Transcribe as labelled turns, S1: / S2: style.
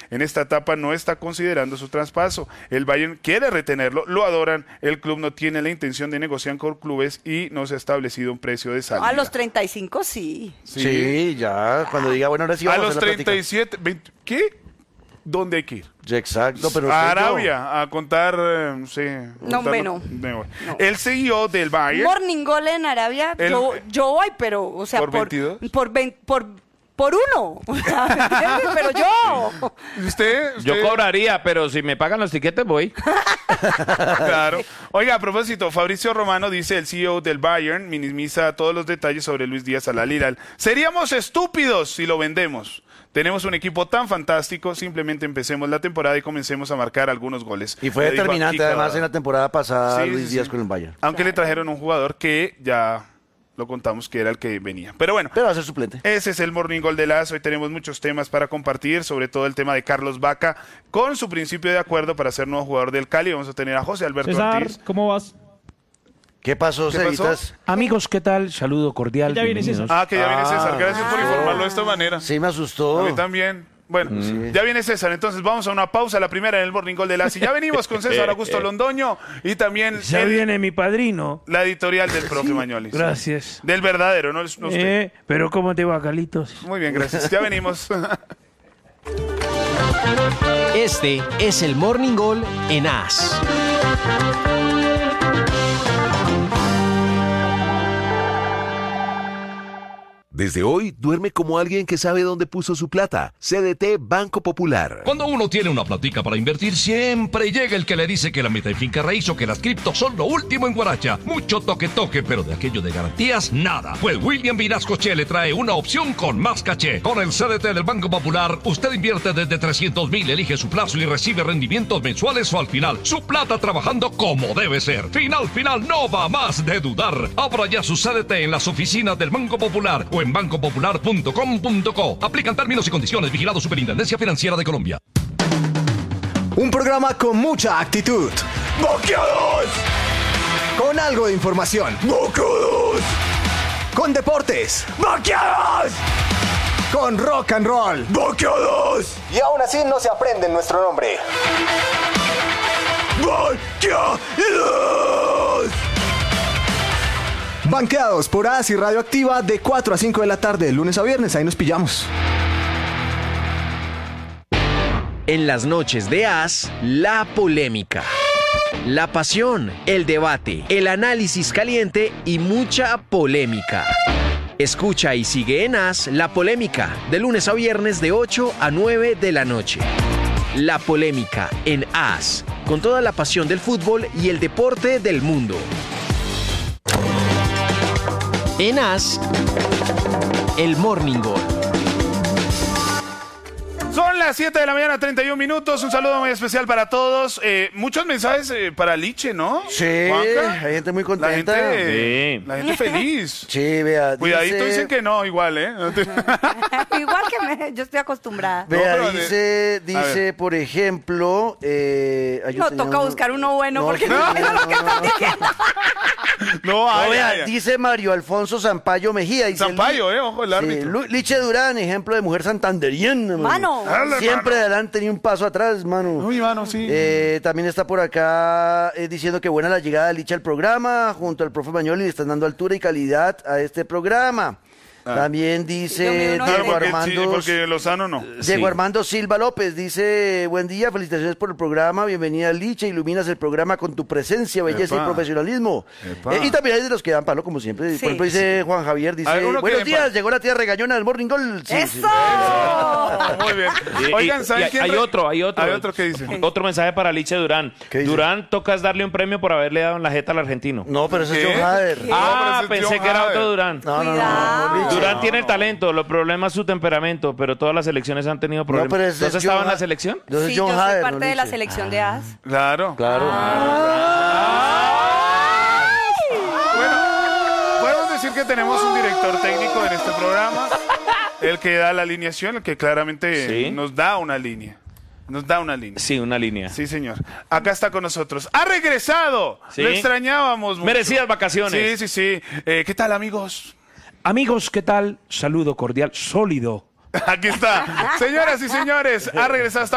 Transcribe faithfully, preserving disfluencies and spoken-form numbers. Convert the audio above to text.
S1: en esta etapa no está considerando su traspaso. El Bayern quiere retenerlo, lo adoran, el club no tiene la intención de negociar con clubes y no se ha establecido un precio de salida.
S2: A los treinta y cinco sí.
S3: Sí, sí ya, cuando diga, bueno, ahora sí vamos
S1: a
S3: a
S1: los treinta y siete, veinte, ¿qué? ¿Dónde hay que ir?
S3: Exacto, pero
S1: a Arabia, no. a contar, eh, sí.
S2: No, bueno.
S1: No. El C E O del Bayern.
S2: Morning Goal en Arabia, el, yo, yo voy, pero, o sea,
S1: por
S2: por,
S1: veintidós.
S2: por, por, por, por uno. O sea, pero yo.
S1: ¿Usted, usted.
S4: Yo cobraría, pero si me pagan los tiquetes voy.
S1: Claro. Oiga, a propósito, Fabrizio Romano dice, el C E O del Bayern minimiza todos los detalles sobre Luis Díaz Al Hilal. Seríamos estúpidos si lo vendemos. Tenemos un equipo tan fantástico, simplemente empecemos la temporada y comencemos a marcar algunos goles.
S3: Y fue
S1: le
S3: determinante además en la temporada pasada
S1: sí,
S3: Luis
S1: sí,
S3: Díaz
S1: sí.
S3: con el Bayern.
S1: Aunque claro. le trajeron un jugador que ya lo contamos que era el que venía. Pero bueno,
S3: pero va a ser suplente.
S1: Ese es el Morning Goal de Las. Hoy tenemos muchos temas para compartir, sobre todo el tema de Carlos Vaca, con su principio de acuerdo para ser nuevo jugador del Cali. Vamos a tener a José Alberto
S5: César,
S1: Ortiz.
S5: ¿cómo vas?
S3: ¿Qué pasó,
S1: ¿Qué
S3: Cevitas?
S5: Amigos, ¿qué tal? Saludo cordial.
S1: Ya viene César. Ah, que ya viene César. Gracias por informarlo de esta manera.
S3: Sí, me asustó.
S1: A mí también. Bueno, sí. Ya viene César, entonces vamos a una pausa, la primera en el Morning Goal de Las. Y ya venimos con César Augusto Londoño y también...
S5: Ya el, viene mi padrino.
S1: La editorial del profe Mañolis.
S5: Gracias.
S1: Del verdadero, no, no usted.
S5: Eh, pero ¿cómo te va, Carlitos?
S1: Muy bien, gracias. Ya venimos.
S6: Este es el Morning Goal en A S.
S7: Desde hoy, duerme como alguien que sabe dónde puso su plata. C D T Banco Popular.
S8: Cuando uno tiene una platica para invertir, siempre llega el que le dice que la meta en finca raíz o que las criptos son lo último en Guaracha. Mucho toque-toque, pero de aquello de garantías, nada. Pues William Vinascoche le trae una opción con más caché. Con el C D T del Banco Popular, usted invierte desde trescientos mil, elige su plazo y recibe rendimientos mensuales o al final. Su plata trabajando como debe ser. Final, final, no va más de dudar. Abra ya su C D T en las oficinas del Banco Popular o en banco popular punto com punto co. Aplican términos y condiciones. Vigilado Superintendencia Financiera de Colombia.
S9: Un programa con mucha actitud. ¡Boqueados! Con algo de información. ¡Boqueados! Con deportes. ¡Boqueados! Con rock and roll. ¡Boqueados! Y aún así no se aprende nuestro nombre. ¡Boqueados! Banqueados por A S y Radioactiva de cuatro a cinco de la tarde, de lunes a viernes. Ahí nos pillamos.
S6: En las noches de A S, la polémica, la pasión, el debate, el análisis caliente y mucha polémica. Escucha y sigue en A S La Polémica, de lunes a viernes de ocho a nueve de la noche. La Polémica en A S, con toda la pasión del fútbol y el deporte del mundo. En A S, el Morning Goal.
S1: Son las siete de la mañana, treinta y un minutos. Un saludo muy especial para todos. Eh, muchos mensajes eh, para Liche, ¿no?
S3: Sí,
S1: Juanca.
S3: hay gente muy contenta.
S1: La gente,
S4: sí.
S1: la gente feliz.
S3: Sí, vea.
S1: Cuidadito,
S3: dice...
S1: dicen que no, igual, ¿eh?
S2: Igual que me, yo estoy acostumbrada.
S3: Vea,
S1: No,
S3: dice,
S1: de...
S3: dice por ejemplo... Eh,
S2: no, toca
S3: uno...
S2: buscar uno bueno
S3: no,
S2: porque
S3: no,
S2: no,
S3: no,
S2: no,
S3: no,
S2: lo que estás diciendo.
S1: No, ay,
S3: no, vea,
S1: ay, ay.
S3: dice Mario Alfonso Zampayo Mejía. Dice,
S1: Zampayo, eh, ojo, el árbitro.
S3: Sí, Liche Durán, ejemplo de mujer santanderiana.
S2: Mano.
S1: Dale,
S3: Siempre
S1: mano.
S3: adelante ni un paso atrás, mano.
S1: Uy, mano, sí.
S3: Eh, también está por acá eh, diciendo que buena la llegada de Licha al programa, junto al profe Mañoli, le están dando altura y calidad a este programa. Ah. También dice
S2: Diego
S1: Claro, porque,
S3: Armando,
S1: sí, porque Lozano no.
S3: Diego
S4: Sí.
S3: Armando Silva López dice, buen día, felicitaciones por el programa, bienvenida Licha, iluminas el programa con tu presencia, belleza
S1: Epa.
S3: y profesionalismo. Eh, y también hay de los que dan palo, como siempre.
S2: Sí.
S3: Por ejemplo, dice Juan Javier, dice,
S1: A ver, uno que
S3: buenos
S1: den
S3: días,
S1: palo.
S3: llegó la tía regañona del Morning Goal. Sí,
S2: ¡Eso!
S3: sí.
S1: Eso. Muy bien.
S4: Y-
S1: Oigan,
S4: y-
S1: ¿saben
S4: y
S1: quién?
S4: hay
S1: re-
S4: otro, hay otro.
S1: Hay otro que dice.
S4: Otro mensaje para Liche Durán.
S3: ¿Qué dice?
S4: Durán, tocas darle un premio por haberle dado en la jeta al argentino.
S3: No, pero ese
S1: ¿Qué?
S3: es John Hader.
S2: ¿Qué?
S4: Ah,
S1: No, pero ese es
S4: pensé
S1: John
S4: que era
S1: Hader.
S4: otro Durán.
S3: No, no, no,
S2: Cuidado.
S3: no, no, Licha.
S4: Durán
S1: No,
S4: tiene
S1: no.
S4: el talento, lo problema es su temperamento, pero todas las selecciones han tenido
S3: No,
S4: problemas.
S3: pero ese es
S4: ¿Entonces
S3: John
S4: estaba en la
S3: Ha-
S4: selección?
S3: Entonces
S2: Sí,
S3: John
S2: yo soy
S3: Hader,
S2: parte
S3: no
S2: de la
S3: Licha.
S2: selección de A S.
S1: Claro.
S3: Claro.
S1: Bueno, podemos decir que tenemos un director técnico en este programa, el que da la alineación, el que claramente
S4: Sí.
S1: nos da una línea. Nos da una línea.
S4: Sí, una línea.
S1: Sí, señor. Acá está con nosotros. ¡Ha regresado!
S4: Sí.
S1: Lo extrañábamos mucho.
S4: Merecidas vacaciones.
S1: Sí, sí, sí. Eh, ¿Qué tal, amigos?
S5: Amigos, ¿qué tal? Saludo cordial, sólido.
S1: Aquí está. Señoras y señores, ha regresado.